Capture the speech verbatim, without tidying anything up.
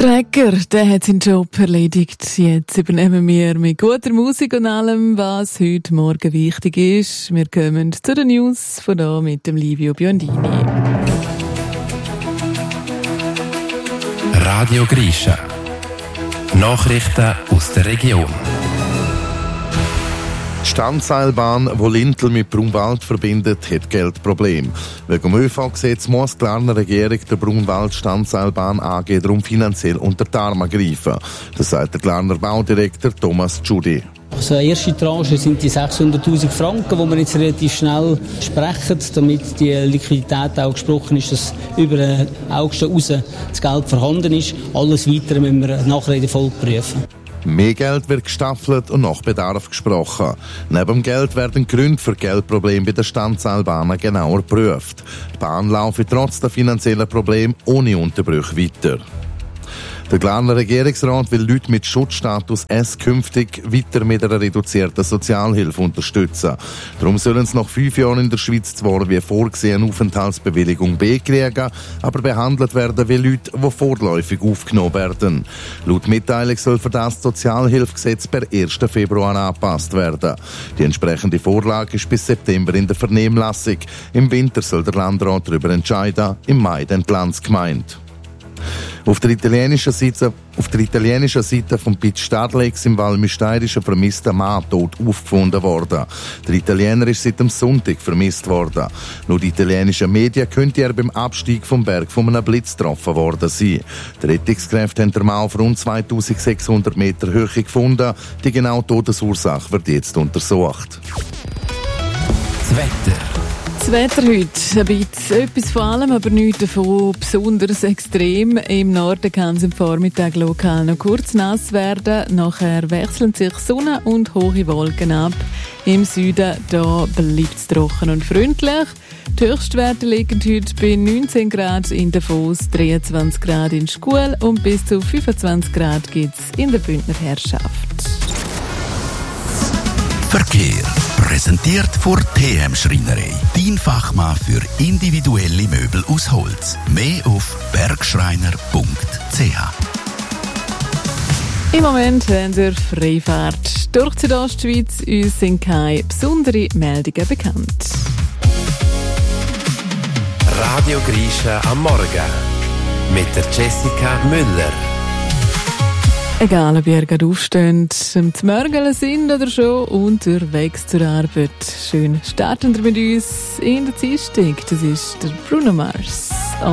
Trecker, der hat seinen Job erledigt. Jetzt übernehmen wir mit guter Musik und allem, was heute Morgen wichtig ist. Wir kommen zu den News von hier mit dem Livio Biondini. Radio Grisha. Nachrichten aus der Region. Die Standseilbahn, die Lintel mit Brunwald verbindet, hat Geldprobleme. Wegen dem ÖV-Gesetz muss die Glarner Regierung der Brunwald-Standseilbahn A G darum finanziell unter die Arme greifen. Das sagt der Glarner Baudirektor Thomas Giudi. Also eine erste Tranche sind die sechshunderttausend Franken, die wir jetzt relativ schnell sprechen, damit die Liquidität auch gesprochen ist, dass über den August raus das Geld vorhanden ist. Alles Weitere müssen wir nachher in der Folge prüfen. Mehr Geld wird gestaffelt und nach Bedarf gesprochen. Neben dem Geld werden Gründe für Geldprobleme bei den Standseilbahnen genauer geprüft. Die Bahn laufe trotz der finanziellen Probleme ohne Unterbrüche weiter. Der Glarner Regierungsrat will Leute mit Schutzstatus S künftig weiter mit einer reduzierten Sozialhilfe unterstützen. Darum sollen sie nach fünf Jahren in der Schweiz zwar wie vorgesehen Aufenthaltsbewilligung B kriegen, aber behandelt werden wie Leute, die vorläufig aufgenommen werden. Laut Mitteilung soll für das Sozialhilfegesetz per ersten Februar angepasst werden. Die entsprechende Vorlage ist bis September in der Vernehmlassung. Im Winter soll der Landrat darüber entscheiden, im Mai dann die Landsgemeinde. Auf der italienischen Seite, auf der italienischen Seite vom Piz Stadlex im Val Müstair ist ein vermisster Mann tot aufgefunden worden. Der Italiener ist seit dem Sonntag vermisst worden. Laut italienischen Medien könnte er beim Abstieg vom Berg von einem Blitz getroffen worden sein. Die Rettungskräfte haben den Mann auf rund zweitausendsechshundert Meter Höhe gefunden. Die genaue Todesursache wird jetzt untersucht. Das Wetter. Das Wetter heute, ein bisschen etwas von allem, aber nichts davon besonders extrem. Im Norden kann es am Vormittag lokal noch kurz nass werden. Nachher wechseln sich Sonne und hohe Wolken ab. Im Süden da bleibt es trocken und freundlich. Die Höchstwerte liegen heute bei neunzehn Grad in Davos, dreiundzwanzig Grad in Schkuhl und bis zu fünfundzwanzig Grad gibt es in der Bündner Herrschaft. Verkehr. Präsentiert vor T M Schreinerei. Dein Fachmann für individuelle Möbel aus Holz. Mehr auf bergschreiner punkt c h. Im Moment haben wir Freifahrt durch die Ostschweiz. Uns sind keine besonderen Meldungen bekannt. Radio Grisha am Morgen. Mit der Jessica Müller. Egal, ob ihr gerade aufsteht, zum Morgen sind oder schon unterwegs zur Arbeit. Schön starten wir mit uns in der Dienstag. Das ist der Bruno Mars.